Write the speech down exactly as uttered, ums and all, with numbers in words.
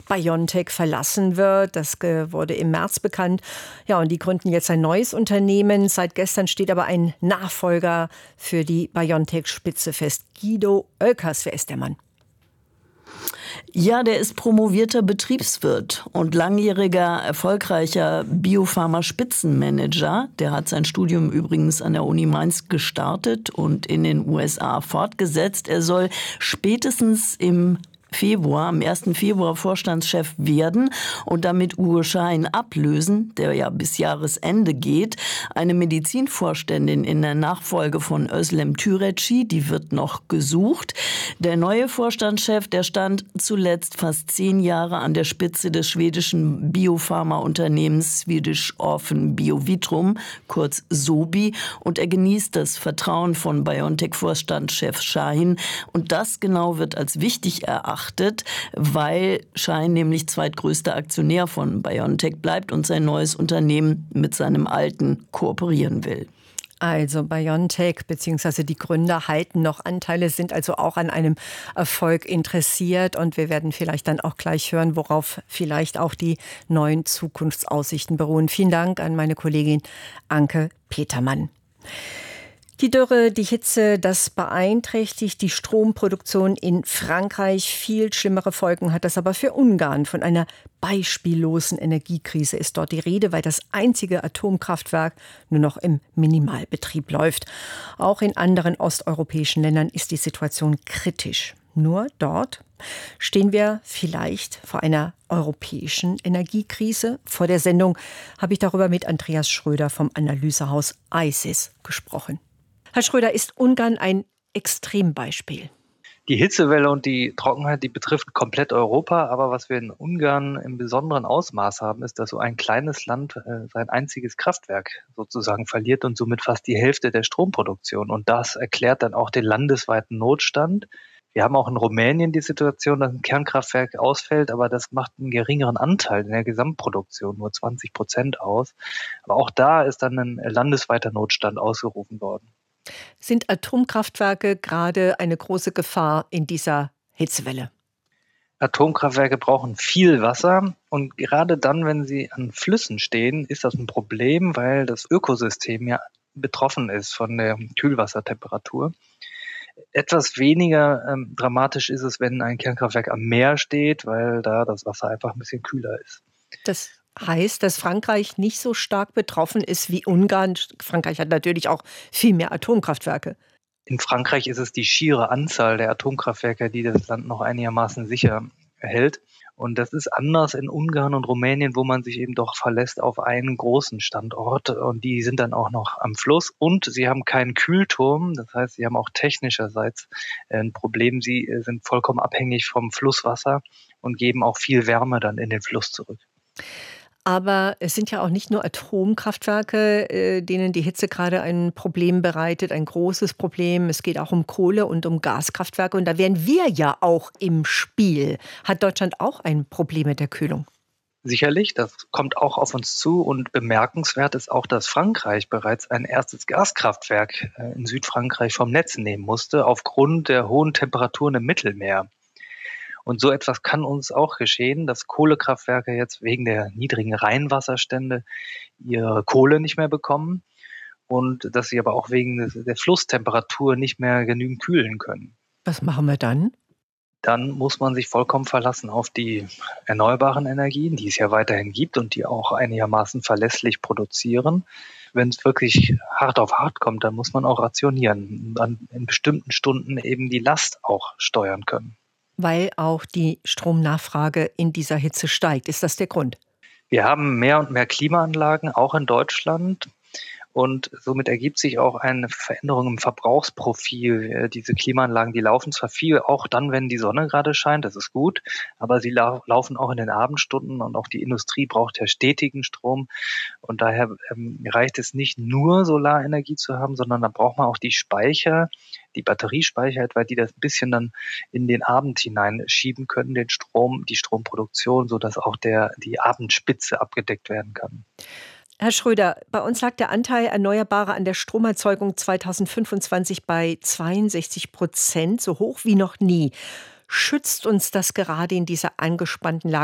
BioNTech verlassen wird. Das wurde im März bekannt. Ja, und die gründen jetzt ein neues Unternehmen. Seit gestern steht aber ein Nachfolger für die BioNTech-Spitze fest. Guido Oelkers, wer ist der Mann? Ja, der ist promovierter Betriebswirt und langjähriger, erfolgreicher Biopharma-Spitzenmanager. Der hat sein Studium übrigens an der Uni Mainz gestartet und in den U S A fortgesetzt. Er soll spätestens im Februar, am ersten Februar Vorstandschef werden und damit Uwe Schein ablösen, der ja bis Jahresende geht. Eine Medizinvorständin in der Nachfolge von Özlem Türeci, die wird noch gesucht. Der neue Vorstandschef, der stand zuletzt fast zehn Jahre an der Spitze des schwedischen Biopharma-Unternehmens Swedish Orphan Biovitrum, kurz SOBI, und er genießt das Vertrauen von BioNTech-Vorstandschef Schein. Und das genau wird als wichtig erachtet, weil Schein nämlich zweitgrößter Aktionär von BioNTech bleibt und sein neues Unternehmen mit seinem alten kooperieren will. Also BioNTech bzw. die Gründer halten noch Anteile, sind also auch an einem Erfolg interessiert. Und wir werden vielleicht dann auch gleich hören, worauf vielleicht auch die neuen Zukunftsaussichten beruhen. Vielen Dank an meine Kollegin Anke Petermann. Die Dürre, die Hitze, das beeinträchtigt die Stromproduktion in Frankreich. Viel schlimmere Folgen hat das aber für Ungarn. Von einer beispiellosen Energiekrise ist dort die Rede, weil das einzige Atomkraftwerk nur noch im Minimalbetrieb läuft. Auch in anderen osteuropäischen Ländern ist die Situation kritisch. Nur dort stehen wir vielleicht vor einer europäischen Energiekrise. Vor der Sendung habe ich darüber mit Andreas Schröder vom Analysehaus I C E S gesprochen. Herr Schröder, ist Ungarn ein Extrembeispiel? Die Hitzewelle und die Trockenheit, die betrifft komplett Europa. Aber was wir in Ungarn im besonderen Ausmaß haben, ist, dass so ein kleines Land äh, sein einziges Kraftwerk sozusagen verliert und somit fast die Hälfte der Stromproduktion. Und das erklärt dann auch den landesweiten Notstand. Wir haben auch in Rumänien die Situation, dass ein Kernkraftwerk ausfällt, aber das macht einen geringeren Anteil in der Gesamtproduktion, nur zwanzig Prozent aus. Aber auch da ist dann ein landesweiter Notstand ausgerufen worden. Sind Atomkraftwerke gerade eine große Gefahr in dieser Hitzewelle? Atomkraftwerke brauchen viel Wasser und gerade dann, wenn sie an Flüssen stehen, ist das ein Problem, weil das Ökosystem ja betroffen ist von der Kühlwassertemperatur. Etwas weniger ähm, dramatisch ist es, wenn ein Kernkraftwerk am Meer steht, weil da das Wasser einfach ein bisschen kühler ist. Das heißt, dass Frankreich nicht so stark betroffen ist wie Ungarn. Frankreich hat natürlich auch viel mehr Atomkraftwerke. In Frankreich ist es die schiere Anzahl der Atomkraftwerke, die das Land noch einigermaßen sicher hält. Und das ist anders in Ungarn und Rumänien, wo man sich eben doch verlässt auf einen großen Standort. Und die sind dann auch noch am Fluss. Und sie haben keinen Kühlturm. Das heißt, sie haben auch technischerseits ein Problem. Sie sind vollkommen abhängig vom Flusswasser und geben auch viel Wärme dann in den Fluss zurück. Aber es sind ja auch nicht nur Atomkraftwerke, denen die Hitze gerade ein Problem bereitet, ein großes Problem. Es geht auch um Kohle- und um Gaskraftwerke. Und da wären wir ja auch im Spiel. Hat Deutschland auch ein Problem mit der Kühlung? Sicherlich, das kommt auch auf uns zu. Und bemerkenswert ist auch, dass Frankreich bereits ein erstes Gaskraftwerk in Südfrankreich vom Netz nehmen musste, aufgrund der hohen Temperaturen im Mittelmeer. Und so etwas kann uns auch geschehen, dass Kohlekraftwerke jetzt wegen der niedrigen Rheinwasserstände ihre Kohle nicht mehr bekommen und dass sie aber auch wegen der Flusstemperatur nicht mehr genügend kühlen können. Was machen wir dann? Dann muss man sich vollkommen verlassen auf die erneuerbaren Energien, die es ja weiterhin gibt und die auch einigermaßen verlässlich produzieren. Wenn es wirklich hart auf hart kommt, dann muss man auch rationieren und an, in bestimmten Stunden eben die Last auch steuern können. Weil auch die Stromnachfrage in dieser Hitze steigt. Ist das der Grund? Wir haben mehr und mehr Klimaanlagen, auch in Deutschland. Und somit ergibt sich auch eine Veränderung im Verbrauchsprofil. Diese Klimaanlagen, die laufen zwar viel, auch dann, wenn die Sonne gerade scheint, das ist gut, aber sie lau- laufen auch in den Abendstunden und auch die Industrie braucht ja stetigen Strom. Und daher ähm, reicht es nicht nur Solarenergie zu haben, sondern da braucht man auch die Speicher, die Batteriespeicher etwa, die das ein bisschen dann in den Abend hineinschieben können, den Strom, die Stromproduktion, sodass auch der, die Abendspitze abgedeckt werden kann. Herr Schröder, bei uns lag der Anteil Erneuerbarer an der Stromerzeugung zweitausendfünfundzwanzig bei zweiundsechzig Prozent, so hoch wie noch nie. Schützt uns das gerade in dieser angespannten Lage